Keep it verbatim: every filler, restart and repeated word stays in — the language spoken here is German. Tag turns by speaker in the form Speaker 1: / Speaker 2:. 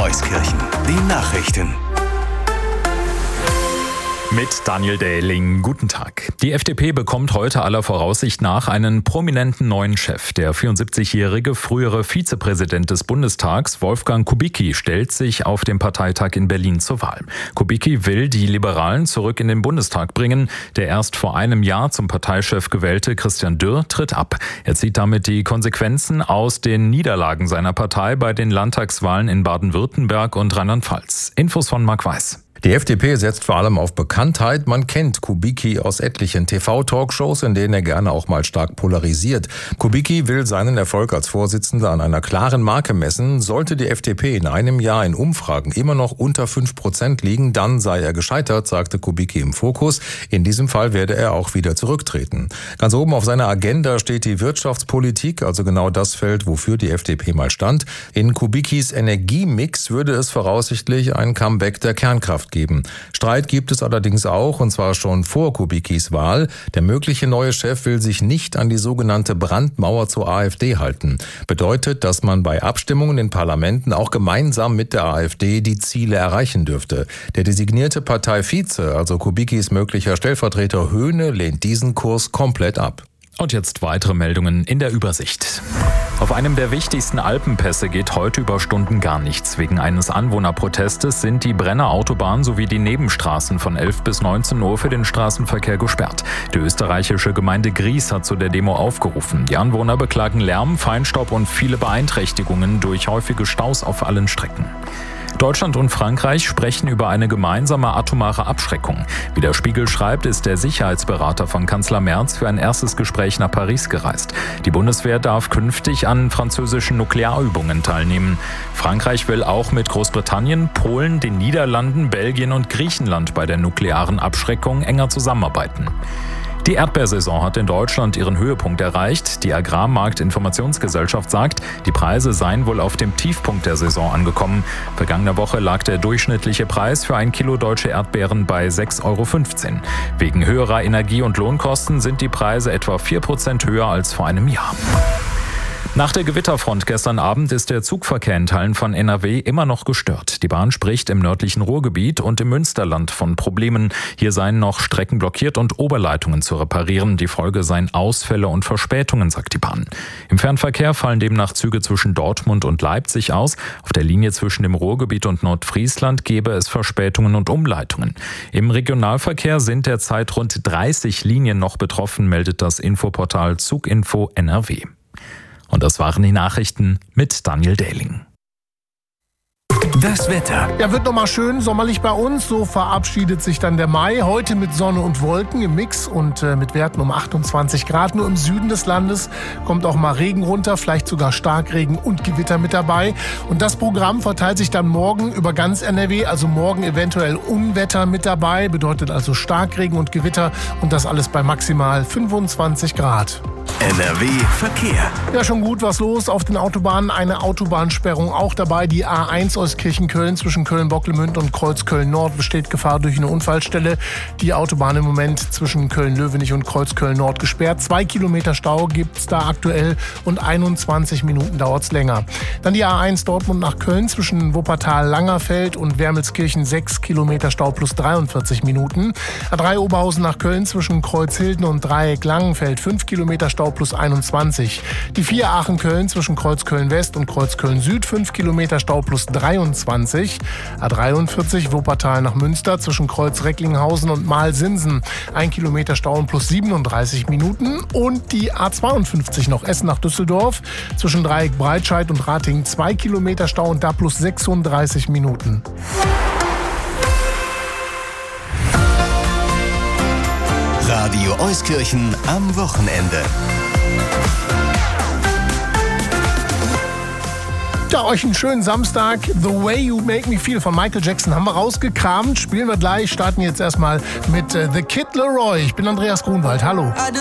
Speaker 1: Euskirchen, die Nachrichten.
Speaker 2: Mit Daniel Dähling, guten Tag. Die F D P bekommt heute aller Voraussicht nach einen prominenten neuen Chef. Der vierundsiebzigjährige frühere Vizepräsident des Bundestags, Wolfgang Kubicki, stellt sich auf dem Parteitag in Berlin zur Wahl. Kubicki will die Liberalen zurück in den Bundestag bringen. Der erst vor einem Jahr zum Parteichef gewählte Christian Dürr tritt ab. Er zieht damit die Konsequenzen aus den Niederlagen seiner Partei bei den Landtagswahlen in Baden-Württemberg und Rheinland-Pfalz. Infos von Marc Weiß.
Speaker 3: Die F D P setzt vor allem auf Bekanntheit. Man kennt Kubicki aus etlichen T V-Talkshows, in denen er gerne auch mal stark polarisiert. Kubicki will seinen Erfolg als Vorsitzender an einer klaren Marke messen. Sollte die F D P in einem Jahr in Umfragen immer noch unter fünf Prozent liegen, dann sei er gescheitert, sagte Kubicki im Fokus. In diesem Fall werde er auch wieder zurücktreten. Ganz oben auf seiner Agenda steht die Wirtschaftspolitik, also genau das Feld, wofür die F D P mal stand. In Kubickis Energiemix würde es voraussichtlich ein Comeback der Kernkraft geben. Streit gibt es allerdings auch, und zwar schon vor Kubickis Wahl. Der mögliche neue Chef will sich nicht an die sogenannte Brandmauer zur AfD halten. Bedeutet, dass man bei Abstimmungen in Parlamenten auch gemeinsam mit der AfD die Ziele erreichen dürfte. Der designierte Parteivize, also Kubickis möglicher Stellvertreter Höhne, lehnt diesen Kurs komplett ab.
Speaker 2: Und jetzt weitere Meldungen in der Übersicht. Auf einem der wichtigsten Alpenpässe geht heute über Stunden gar nichts. Wegen eines Anwohnerprotestes sind die Brenner Autobahn sowie die Nebenstraßen von elf bis neunzehn Uhr für den Straßenverkehr gesperrt. Die österreichische Gemeinde Gries hat zu der Demo aufgerufen. Die Anwohner beklagen Lärm, Feinstaub und viele Beeinträchtigungen durch häufige Staus auf allen Strecken. Deutschland und Frankreich sprechen über eine gemeinsame atomare Abschreckung. Wie der Spiegel schreibt, ist der Sicherheitsberater von Kanzler Merz für ein erstes Gespräch nach Paris gereist. Die Bundeswehr darf künftig an französischen Nuklearübungen teilnehmen. Frankreich will auch mit Großbritannien, Polen, den Niederlanden, Belgien und Griechenland bei der nuklearen Abschreckung enger zusammenarbeiten. Die Erdbeersaison hat in Deutschland ihren Höhepunkt erreicht. Die Agrarmarktinformationsgesellschaft sagt, die Preise seien wohl auf dem Tiefpunkt der Saison angekommen. Vergangene Woche lag der durchschnittliche Preis für ein Kilo deutsche Erdbeeren bei sechs Euro fünfzehn. Wegen höherer Energie- und Lohnkosten sind die Preise etwa vier Prozent höher als vor einem Jahr. Nach der Gewitterfront gestern Abend ist der Zugverkehr in Teilen von N R W immer noch gestört. Die Bahn spricht im nördlichen Ruhrgebiet und im Münsterland von Problemen. Hier seien noch Strecken blockiert und Oberleitungen zu reparieren. Die Folge seien Ausfälle und Verspätungen, sagt die Bahn. Im Fernverkehr fallen demnach Züge zwischen Dortmund und Leipzig aus. Auf der Linie zwischen dem Ruhrgebiet und Nordfriesland gäbe es Verspätungen und Umleitungen. Im Regionalverkehr sind derzeit rund dreißig Linien noch betroffen, meldet das Infoportal Zuginfo N R W. Und das waren die Nachrichten mit Daniel Dähling.
Speaker 1: Das Wetter.
Speaker 4: Ja, wird nochmal schön sommerlich bei uns. So verabschiedet sich dann der Mai. Heute mit Sonne und Wolken im Mix und äh, mit Werten um achtundzwanzig Grad. Nur im Süden des Landes kommt auch mal Regen runter, vielleicht sogar Starkregen und Gewitter mit dabei. Und das Programm verteilt sich dann morgen über ganz N R W. Also morgen eventuell Unwetter mit dabei. Bedeutet also Starkregen und Gewitter. Und das alles bei maximal fünfundzwanzig Grad.
Speaker 1: N R W Verkehr.
Speaker 4: Ja, schon gut was los auf den Autobahnen. Eine Autobahnsperrung auch dabei. Die A eins Euskirchen-Köln zwischen Köln-Bocklemünd und Kreuzköln-Nord besteht Gefahr durch eine Unfallstelle. Die Autobahn im Moment zwischen Köln-Löwenich und Kreuzköln-Nord gesperrt. Zwei Kilometer Stau gibt's da aktuell und einundzwanzig Minuten dauert's länger. Dann die A eins Dortmund nach Köln zwischen Wuppertal-Langerfeld und Wermelskirchen. Sechs Kilometer Stau plus dreiundvierzig Minuten. A drei Oberhausen nach Köln zwischen Kreuzhilden und Dreieck-Langenfeld. Fünf Kilometer Stau plus einundzwanzig. Die vier Aachen-Köln zwischen Kreuzköln-West und Kreuzköln-Süd. fünf Kilometer Stau plus dreiundzwanzig. A dreiundvierzig Wuppertal nach Münster zwischen Kreuz-Recklinghausen und Mahl-Sinsen. ein Kilometer Stau und plus siebenunddreißig Minuten. Und die A zweiundfünfzig noch Essen nach Düsseldorf zwischen Dreieck-Breitscheid und Ratingen. zwei Kilometer Stau und da plus sechsunddreißig Minuten.
Speaker 1: Radio Euskirchen am Wochenende.
Speaker 4: Ja, euch einen schönen Samstag. The Way You Make Me Feel von Michael Jackson haben wir rausgekramt. Spielen wir gleich. Starten jetzt erstmal mit äh, The Kid Laroi. Ich bin Andreas Grunwald. Hallo.